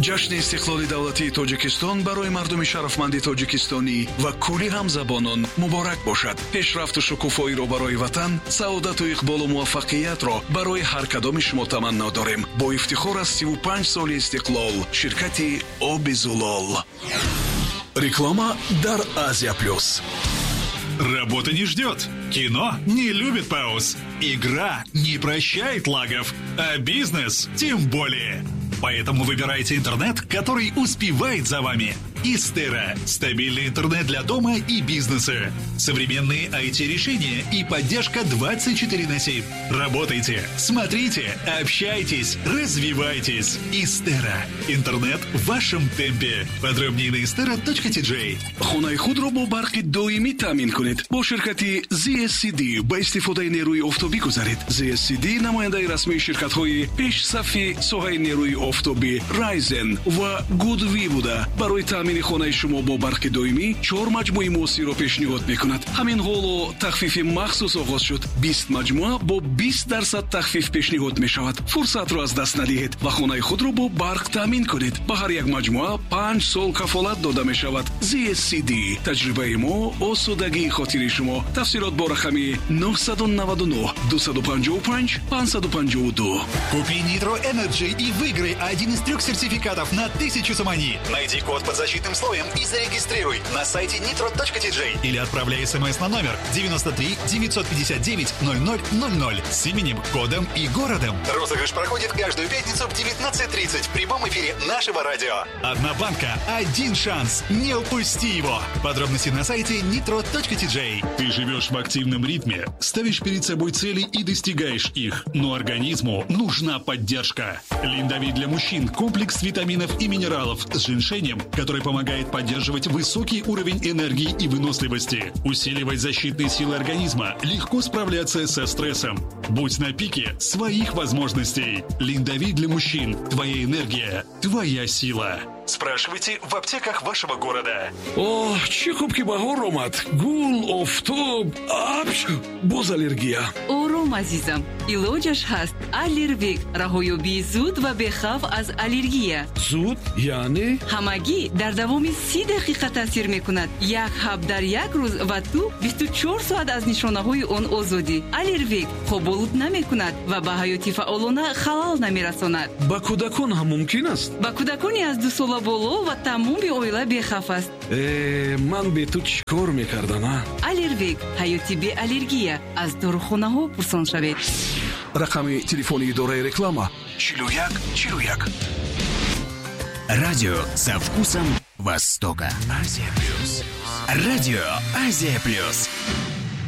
ҷашни истиқлоли давлатии тоҷикистон барои мардуми шарафманди тоҷикистонӣ ва кулли ҳамзабонон муборак бошад. пешрафту шукуфоиро барои ватан, саодату иқболу муваффақиятро барои ҳар кадоми шумо таманно дорем. бо ифтихор аз 35 соли истиқлол, ширкати Оби Зулол. Реклама дар Азия Плюс. Работа не ждет. Кино не любит пауз. Игра не прощает лагов. А бизнес тем более. Поэтому выбирайте интернет, который успевает за вами. Истера. Стабильный интернет для дома и бизнеса. Современные IT-решения и поддержка 24/7. Работайте, смотрите, общайтесь, развивайтесь. Истера. Интернет в вашем темпе. Подробнее на istera.tj. хонаи худро бо барқи доимӣ таъмин кунед. бо ширкати ZSCD ба истифодаи нерӯи офтобӣ гузаред. ZSCD намояндаи расмии ширкатҳои пешсафи соҳаи нерӯи офтобӣ Raizen ва Goodwi буда барои таъмини хонаи шумо бо барқи доимӣ 4 маҷмӯи муосирро пешниҳод мекунад. ҳамин ҳоло тахфифи махсус оғоз шуд. 20 маҷмӯа бо 20% тахфиф пешниҳод мешавад. фурсатро аз даст надиҳед ва хонаи худро бо барқ таъмин кунед. ба ҳар як маҷмӯа 5 сол кафолат дода мешавад. ZSCD, таҷрибаи мо, осудагии хотири шумо. тафсилот бо рақами 999 255 552. Купи Nitro Energy и выиграй один из 3 сертификатов на 1000 сомани. Найди код под защитным слоем и зарегистрируй на сайте nitro.tj или отправляй смс на номер 93 959 0000 с именем, кодом и городом. Розыгрыш проходит каждую пятницу в 19:30 в прямом эфире нашего радио. Одна банка, один шанс. Не упусти его. Подробности на сайте nitro.tj. Ты живешь в активном ритме, ставишь перед собой цели и достигаешь их, но организму нужна поддержка. Линдавит для мужчин – комплекс витаминов и минералов с женьшенем, который помогает поддерживать высокий уровень энергии и выносливости, усиливать защитные силы организма, легко справляться со стрессом. Будь на пике своих возможностей. Линдавит для мужчин – твоя энергия, твоя сила. Спрашивайте в аптеках вашего города. О, чӣ хуб ки баҳор омад. Гул, офтоб, боз аллергия. ором азизам, илоҷаш ҳаст. Аллервек, раҳоёбии зуд ва бехавф аз аллергия. Зуд яъне ҳамагӣ дар давоми 30 дақиқа таъсир мекунад. Як ҳаб дар як рӯз ва ту 24 соат аз нишонаҳои он озодӣ. Аллервек хоболуд намекунад ва ба ҳаёти фаъолона халал намерасонад. ба кӯдакон ҳам мумкин аст? ба кӯдакони аз 2 сола боло ва тамоми оила бехавф аст. ман бе ту чӣ кор мекардам? Аллервек, ҳаёти бе аллергия. аз дорухонаҳо пурсон шавед. рақами телефони идораи реклама 41 41. Радио со вкусом Востока. Азия Плюс. Радио Азия Плюс.